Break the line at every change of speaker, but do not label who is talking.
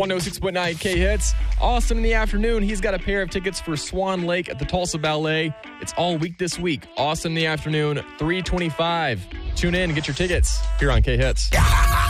106.9 K-Hits. Austin in the afternoon. He's got a pair of tickets for Swan Lake at the Tulsa Ballet. It's all week this week. Austin in the afternoon, 3:25. Tune in and get your tickets here on K-Hits.